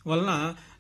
వలన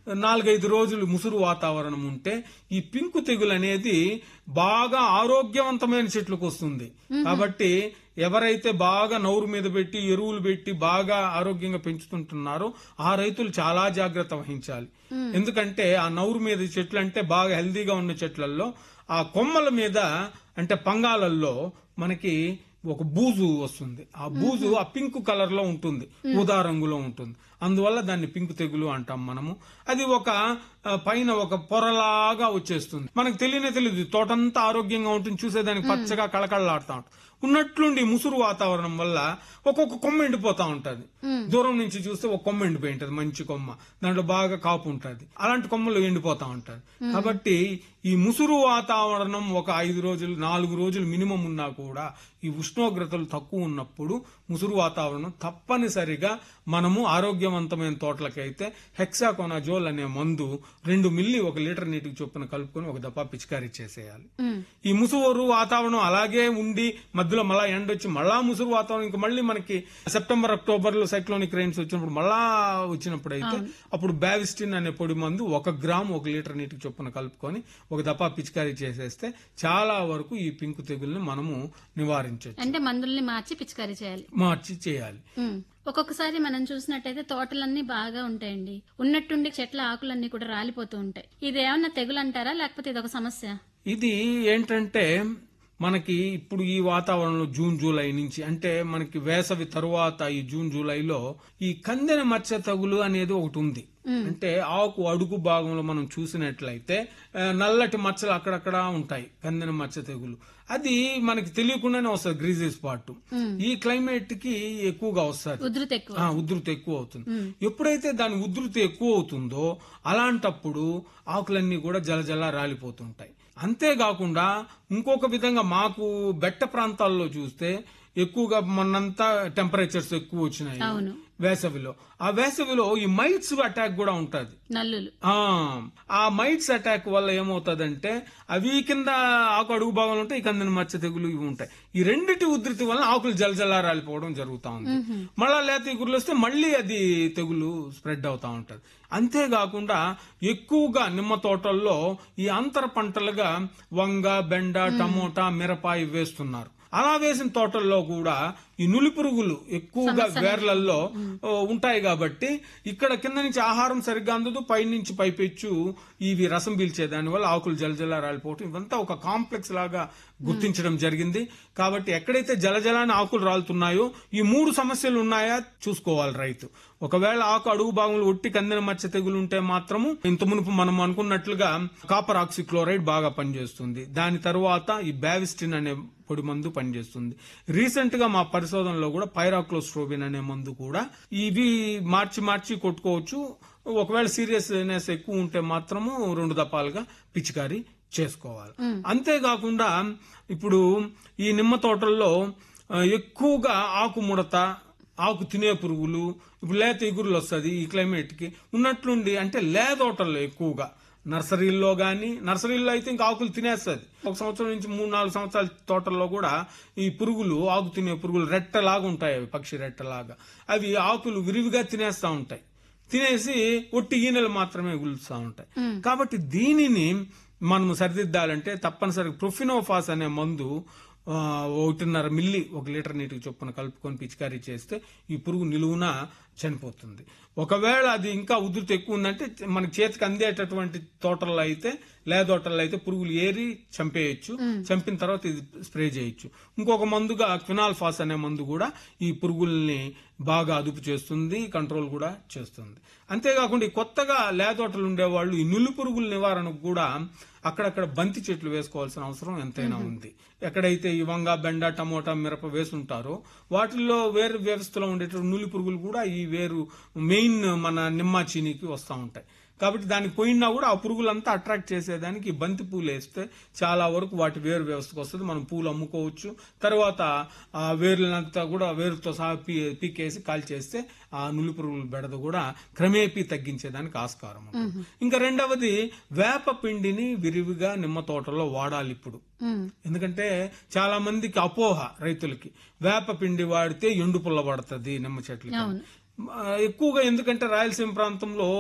4-5 రోజులు ముసురు వాతావరణం ఉంటే ఈ పింకు తెగులు అనేది బాగా ఆరోగ్యవంతమైన చెట్లకు వస్తుంది. కాబట్టి ఎవరైతే బాగా నౌరు మీద పెట్టి ఎరువులు పెట్టి బాగా ఆరోగ్యంగా పెంచుతుంటున్నారో ఆ రైతులు చాలా జాగ్రత్త వహించాలి. ఎందుకంటే ఆ నౌరు మీద చెట్లు అంటే బాగా హెల్దీగా ఉన్న చెట్లలో ఆ కొమ్మల మీద అంటే పంగాలల్లో మనకి ఒక బూజు వస్తుంది. ఆ బూజు ఆ పింక్ కలర్ లో ఉంటుంది, ఊదా రంగులో ఉంటుంది. అందువల్ల దాన్ని పింక్ తెగులు అంటాం మనము. అది ఒక పైన ఒక పొరలాగా వచ్చేస్తుంది. మనకు తెలియదు, తోటంతా ఆరోగ్యంగా ఉంటుంది, చూసేదానికి పచ్చగా కళకళలాడుతూ ఉంటుంది. ఉన్నట్లుండి ముసురు వాతావరణం వల్ల ఒక్కొక్క కొమ్మ ఎండిపోతా ఉంటది. దూరం నుంచి చూస్తే ఒక కొమ్మ ఎండిపోయి ఉంటది, మంచి కొమ్మ, దాంట్లో బాగా కాపు ఉంటది. అలాంటి కొమ్మలు ఎండిపోతా ఉంటది. కాబట్టి ఈ ముసురు వాతావరణం ఒక 5 రోజులు 4 రోజులు మినిమం ఉన్నా కూడా ఈ ఉష్ణోగ్రతలు తక్కువ ఉన్నప్పుడు ముసురు వాతావరణం తప్పనిసరిగా మనము ఆరోగ్యవంతమైన తోటలకైతే హెక్సాకోనాజోల్ అనే మందు 2 మిల్లీ 1 లీటర్ నీటికి చొప్పున కలుపుకొని ఒక దఫా పిచికారీ చేసేయాలి. ఈ ముసురు వాతావరణం అలాగే ఉండి మధ్యలో మళ్ళా ఎండొచ్చి మళ్ళా ముసురు వాతావరణం ఇంకా మళ్ళీ మనకి సెప్టెంబర్ అక్టోబర్ లో సైక్లోనిక్ రైన్స్ వచ్చినప్పుడు మళ్ళా వచ్చినప్పుడు అయితే అప్పుడు బావిస్టిన్ అనే పొడి మందు 1 గ్రాము 1 లీటర్ నీటికి చొప్పున కలుపుకొని ఒక దఫా పిచికారీ చేసేస్తే చాలా వరకు ఈ పింకు తెగుల్ని మనము నివారించవచ్చు. అంటే మందుల్ని మార్చి పిచికారీ చేయాలి. ఒక్కొక్కసారి మనం చూసినట్టయితే తోటలన్నీ బాగా ఉంటాయండి, ఉన్నట్టుండి చెట్ల ఆకులన్నీ కూడా రాలిపోతూ ఉంటాయి. ఇది ఏమన్నా తెగులు అంటారా, లేకపోతే ఇది ఒక సమస్య? ఇది ఏంటంటే మనకి ఇప్పుడు ఈ వాతావరణంలో జూన్ జూలై నుంచి అంటే మనకి వేసవి తరువాత ఈ జూన్ జూలైలో ఈ కందెన మచ్చ తెగులు అనేది ఒకటి ఉంది. అంటే ఆకు అడుగు భాగంలో మనం చూసినట్లయితే నల్లటి మచ్చలు అక్కడక్కడ ఉంటాయి, కందెన మచ్చ తెగులు. అది మనకి తెలియకుండానే వస్తుంది, గ్రీజీ స్పాట్. ఈ క్లైమేట్ కి ఎక్కువగా వస్తుంది, ఉధృతి ఎక్కువ అవుతుంది. ఎప్పుడైతే దాని ఉధృతి ఎక్కువ అవుతుందో అలాంటప్పుడు ఆకులన్నీ కూడా జలజల రాలిపోతుంటాయి. అంతేకాకుండా ఇంకొక విధంగా మాకు బెట్ట ప్రాంతాల్లో చూస్తే ఎక్కువగా మొన్నంతా టెంపరేచర్స్ ఎక్కువ వచ్చినాయి వేసవిలో. ఆ వేసవిలో ఈ మైట్స్ అటాక్ కూడా ఉంటది. ఆ మైట్స్ అటాక్ వల్ల ఏమవుతుందంటే అవి కింద ఆకు అడుగు భాగంలో ఉంటాయి, ఈ కందెన మచ్చ తెగులు ఇవి ఉంటాయి. ఈ రెండిటి ఉధృతి వల్ల ఆకులు జలజలా రాలిపోవడం జరుగుతా ఉంది. మళ్ళా లేత ఇగురులు వస్తే మళ్ళీ అది తెగులు స్ప్రెడ్ అవుతా ఉంటది. అంతేకాకుండా ఎక్కువగా నిమ్మ తోటల్లో ఈ అంతర పంటలుగా వంగ, బెండ, టమోటా, మిరప ఇవి వేస్తున్నారు. అలా వేసిన తోటల్లో కూడా ఈ నులి పురుగులు ఎక్కువగా వేర్లలో ఉంటాయి. కాబట్టి ఇక్కడ కింద నుంచి ఆహారం సరిగ్గా అందదు, పై నుంచి పైపెచ్చు ఇవి రసం పీల్చే దాని వల్ల ఆకులు జలజల రాలిపోవటం, ఇవంతా ఒక కాంప్లెక్స్ లాగా గుర్తించడం జరిగింది. కాబట్టి ఎక్కడైతే జలజలాన్ని ఆకులు రాలుతున్నాయో ఈ 3 సమస్యలు ఉన్నాయా చూసుకోవాలి రైతు. ఒకవేళ ఆకు అడుగు భాగంలో ఒట్టి కందెన మచ్చ తెగులు ఉంటే మాత్రము ఇంత మునుపు మనం అనుకున్నట్లుగా కాపర్ ఆక్సిక్లోరైడ్ బాగా పనిచేస్తుంది. దాని తర్వాత ఈ బావిస్టిన్ అనే పొడి మందు పనిచేస్తుంది. రీసెంట్ గా మా పరిశోధనలో కూడా పైరాక్లోస్ట్రోబిన్ అనే మందు కూడా ఇవి మార్చి కొట్టుకోవచ్చు. ఒకవేళ సీరియస్నెస్ ఎక్కువ ఉంటే మాత్రము 2 దఫాలుగా పిచికారీ చేసుకోవాలి. అంతేకాకుండా ఇప్పుడు ఈ నిమ్మ తోటల్లో ఎక్కువగా ఆకు ముడత, ఆకు తినే పురుగులు, ఇప్పుడు లేత ఇగురులు వస్తుంది ఈ క్లైమేట్ కి ఉన్నట్లుండి. అంటే లేదోటల్లో ఎక్కువగా నర్సరీల్లో అయితే ఇంకా ఆకులు తినేస్తుంది. 1 సంవత్సరం నుంచి 3-4 సంవత్సరాల తోటల్లో కూడా ఈ పురుగులు, ఆకు తినే పురుగులు రెట్టలాగా ఉంటాయి, అవి పక్షి రెట్టలాగా, అవి ఆకులు విరివిగా తినేస్తా ఉంటాయి. తినేసి ఒట్టి ఈనెలు మాత్రమే గులుస్తూ ఉంటాయి. కాబట్టి దీనిని మనం సరిదిద్దాలంటే తప్పనిసరిగా ప్రొఫినోఫాస్ అనే మందు 1.5 మిల్లీ 1 లీటర్ నీటికి చొప్పున కలుపుకొని పిచికారీ చేస్తే ఈ పురుగు నిలువున చనిపోతుంది. ఒకవేళ అది ఇంకా ఉధృతి ఎక్కువ ఉందంటే మనకి చేతికి అందేటటువంటి తోటల్లో అయితే, లేదోటల్లో అయితే పురుగులు ఏరి చంపేయచ్చు. చంపిన తర్వాత ఇది స్ప్రే చేయొచ్చు. ఇంకొక మందుగా క్వినాల్ఫాస్ అనే మందు కూడా ఈ పురుగుల్ని బాగా అదుపు చేస్తుంది, కంట్రోల్ కూడా చేస్తుంది. అంతేకాకుండా ఈ కొత్తగా లేదోటలు ఉండేవాళ్ళు ఈ నులి పురుగుల నివారణకు కూడా అక్కడక్కడ బంతి చెట్లు వేసుకోవాల్సిన అవసరం ఎంతైనా ఉంది. ఎక్కడైతే ఈ వంగ, బెండ, టమోటా, మిరప వేసుంటారో వాటిల్లో వేరు వ్యవస్థలో ఉండేటువంటి నులి పురుగులు కూడా ఈ వేరు మెయిన్ మన నిమ్మ చీనికి వస్తూ ఉంటాయి. కాబట్టి దానికి పోయినా కూడా ఆ పురుగులంతా అట్రాక్ట్ చేసేదానికి బంతి పూలు వేస్తే చాలా వరకు వాటి వేరు వ్యవస్థకు వస్తుంది. మనం పూలు అమ్ముకోవచ్చు. తర్వాత ఆ వేర్లంతా కూడా వేరుతో సహా పీకేసి కాల్చేస్తే ఆ నులి పురుగుల బెడద కూడా క్రమేపీ తగ్గించేదానికి ఆస్కారం ఉంటుంది. ఇంకా రెండవది వేప పిండిని విరివిగా నిమ్మ తోటలో వాడాలి ఇప్పుడు. ఎందుకంటే చాలా మందికి అపోహ రైతులకి, వేప పిండి వాడితే ఎండు పుల్ల పడుతుంది నిమ్మ చెట్లకి ఎక్కువగా. ఎందుకంటే రాయలసీమ ప్రాంతంలో